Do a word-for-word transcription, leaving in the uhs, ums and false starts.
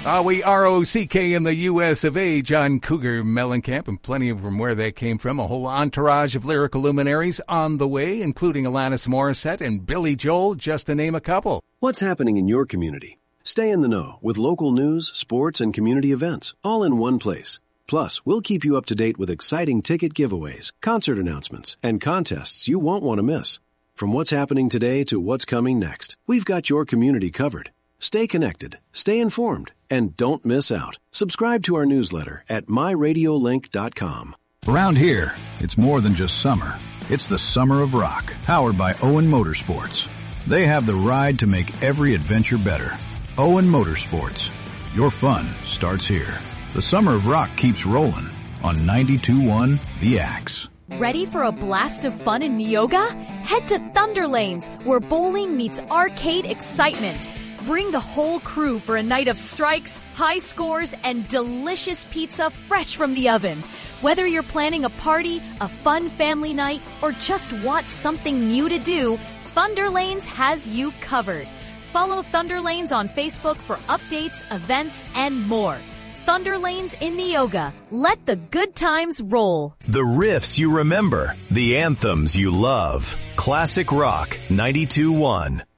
Uh, we R O C K in the U S of A, John Cougar Mellencamp, and plenty of from where they came from. A whole entourage of lyrical luminaries on the way, including Alanis Morissette and Billy Joel, just to name a couple. What's happening in your community? Stay in the know with local news, sports, and community events, all in one place. Plus, we'll keep you up to date with exciting ticket giveaways, concert announcements, and contests you won't want to miss. From what's happening today to what's coming next, we've got your community covered. Stay connected, stay informed, and don't miss out. Subscribe to our newsletter at my radio link dot com. Around here, it's more than just summer. It's the summer of rock, powered by Owen Motorsports. They have the ride to make every adventure better. Owen Motorsports. Your fun starts here. The summer of rock keeps rolling on ninety-two point one The Axe. Ready for a blast of fun in Neoga? Head to Thunder Lanes, where bowling meets arcade excitement. Bring the whole crew for a night of strikes, high scores, and delicious pizza fresh from the oven. Whether you're planning a party, a fun family night, or just want something new to do, Thunder Lanes has you covered. Follow Thunder Lanes on Facebook for updates, events, and more. Thunder Lanes in Neoga. Let the good times roll. The riffs you remember, the anthems you love. Classic Rock ninety-two point one.